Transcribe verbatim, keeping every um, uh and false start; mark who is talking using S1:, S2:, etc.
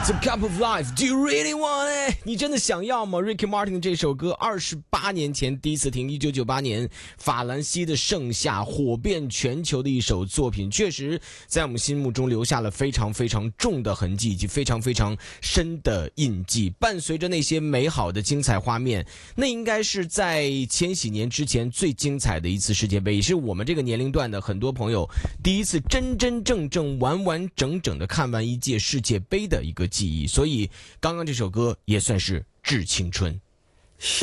S1: The cup of life, do you really want it? 你真的想要吗 ？Ricky Martin 这首歌，二十八年前第一次听，一九九八年法兰西的盛夏，火遍全球的一首作品，确实在我们心目中留下了非常非常重的痕迹以及非常非常深的印记。伴随着那些美好的精彩画面，那应该是在千禧年之前最精彩的一次世界杯，也是我们这个年龄段的很多朋友第一次真真正正完完整整的看完一届世界杯的一个记忆，所以刚刚这首歌也算是致青春。